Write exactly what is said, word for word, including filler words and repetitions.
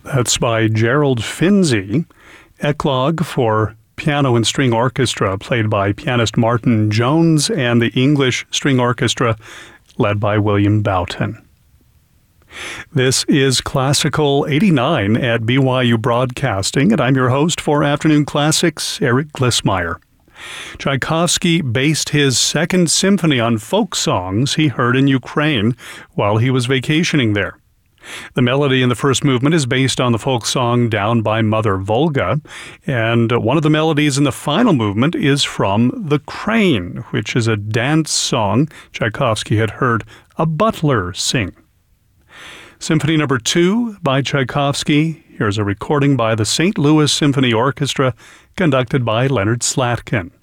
That's by Gerald Finzi. Eclogue for piano and string orchestra, played by pianist Martin Jones, and the English String Orchestra, led by William Boughton. This is Classical eighty-nine at B Y U Broadcasting, and I'm your host for Afternoon Classics, Eric Glissmeyer. Tchaikovsky based his Second Symphony on folk songs he heard in Ukraine while he was vacationing there. The melody in the first movement is based on the folk song Down by Mother Volga, and one of the melodies in the final movement is from The Crane, which is a dance song Tchaikovsky had heard a butler sing. Symphony number two by Tchaikovsky. Here's a recording by the Saint Louis Symphony Orchestra, conducted by Leonard Slatkin.